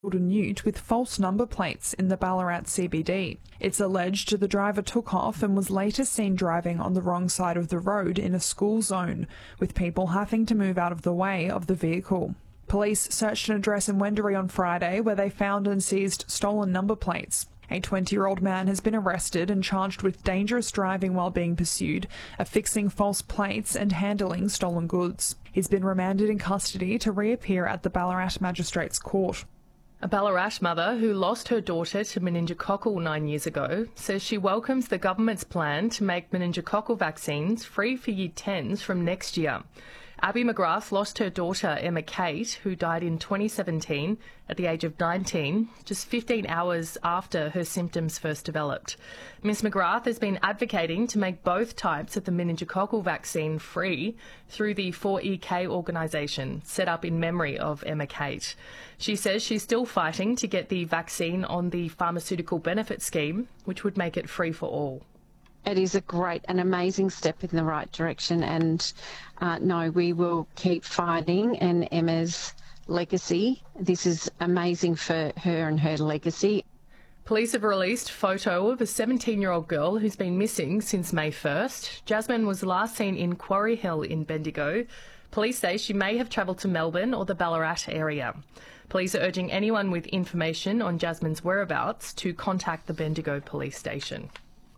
a Newt with false number plates in the Ballarat CBD. It's alleged the driver took off and was later seen driving on the wrong side of the road in a school zone, with people having to move out of the way of the vehicle. Police searched an address in Wendouree on Friday where they found and seized stolen number plates. A 20-year-old man has been arrested and charged with dangerous driving while being pursued, affixing false plates and handling stolen goods. He's been remanded in custody to reappear at the Ballarat Magistrates Court. A Ballarat mother who lost her daughter to meningococcal 9 years ago says she welcomes the government's plan to make meningococcal vaccines free for Year 10s from next year. Abby McGrath lost her daughter Emma Kate, who died in 2017 at the age of 19, just 15 hours after her symptoms first developed. Miss McGrath has been advocating to make both types of the meningococcal vaccine free through the 4EK organisation, set up in memory of Emma Kate. She says she's still fighting to get the vaccine on the pharmaceutical benefit scheme, which would make it free for all. It is a great and amazing step in the right direction, and no, we will keep fighting. And Emma's legacy, this is amazing for her and her legacy. Police have released a photo of a 17-year-old girl who's been missing since May 1st. Jasmine was last seen in Quarry Hill in Bendigo. Police say she may have travelled to Melbourne or the Ballarat area. Police are urging anyone with information on Jasmine's whereabouts to contact the Bendigo Police Station.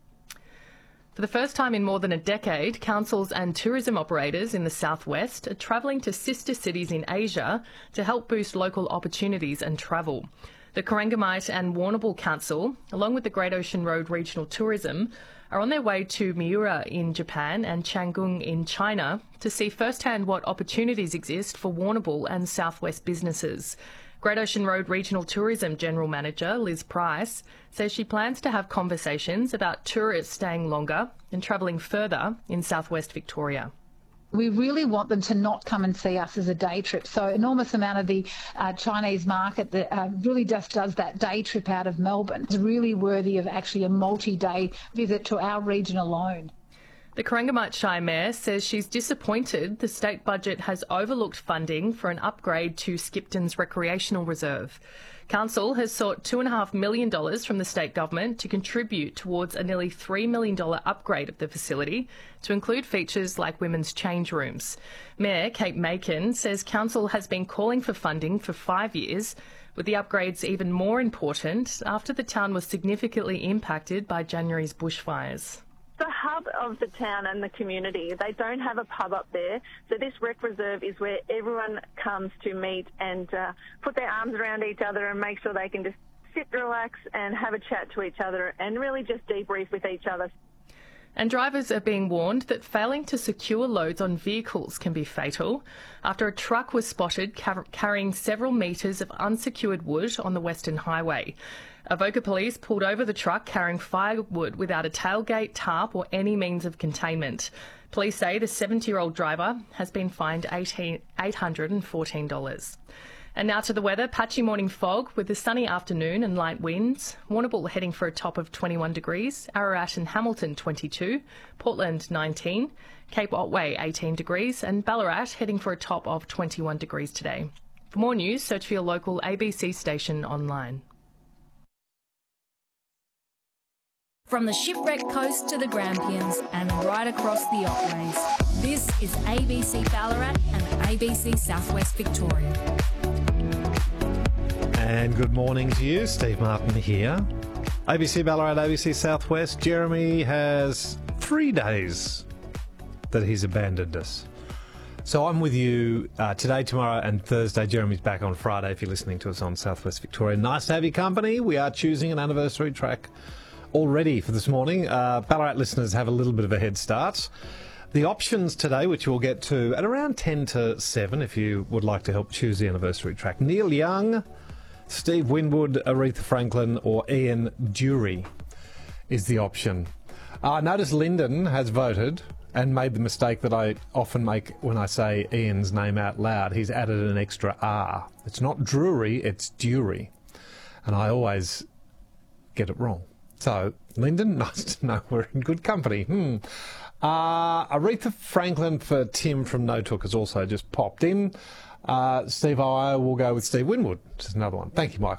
For the first time in more than a decade, councils and tourism operators in the southwest are travelling to sister cities in Asia to help boost local opportunities and travel. The Corangamite and Warrnambool Council, along with the Great Ocean Road Regional Tourism, are on their way to Miura in Japan and Canggu in China to see firsthand what opportunities exist for Warrnambool and southwest businesses. Great Ocean Road Regional Tourism General Manager Liz Price says she plans to have conversations about tourists staying longer and travelling further in southwest Victoria. We really want them to not come and see us as a day trip. So enormous amount of the Chinese market that really just does that day trip out of Melbourne is really worthy of actually a multi-day visit to our region alone. The Corangamite Shire Mayor says she's disappointed the state budget has overlooked funding for an upgrade to Skipton's recreational reserve. Council has sought $2.5 million from the state government to contribute towards a nearly $3 million upgrade of the facility to include features like women's change rooms. Mayor Kate Macon says Council has been calling for funding for 5 years, with the upgrades even more important after the town was significantly impacted by January's bushfires. The hub of the town and the community. They don't have a pub up there, so this rec reserve is where everyone comes to meet and put their arms around each other and make sure they can just sit, relax and have a chat to each other and really just debrief with each other. And drivers are being warned that failing to secure loads on vehicles can be fatal after a truck was spotted carrying several metres of unsecured wood on the Western Highway. Avoca Police pulled over the truck carrying firewood without a tailgate, tarp or any means of containment. Police say the 70-year-old driver has been fined $814. And now to the weather. Patchy morning fog with a sunny afternoon and light winds. Warrnambool heading for a top of 21 degrees. Ararat and Hamilton 22. Portland 19. Cape Otway 18 degrees. And Ballarat heading for a top of 21 degrees today. For more news, search for your local ABC station online. From the Shipwreck Coast to the Grampians and right across the Otways, this is ABC Ballarat and ABC Southwest Victoria. And good morning to you, Steve Martin here. ABC Ballarat, ABC Southwest. Jeremy has 3 days that he's abandoned us. So I'm with you today, tomorrow and Thursday. Jeremy's back on Friday if you're listening to us on Southwest Victoria. Nice to have your company. We are choosing an anniversary track already for this morning. Ballarat listeners have a little bit of a head start. The options today, which we'll get to at around 10 to 7 if you would like to help choose the anniversary track. Neil Young, Steve Winwood, Aretha Franklin or Ian Dury is the option. Notice Lyndon has voted and made the mistake that I often make when I say Ian's name out loud. He's added an extra R. It's not Drury, it's Dury. And I always get it wrong. So, Lyndon, nice to know we're in good company. Aretha Franklin for Tim from Notook has also just popped in. Steve I will go with Steve Winwood, which is another one. Thank you, Mike.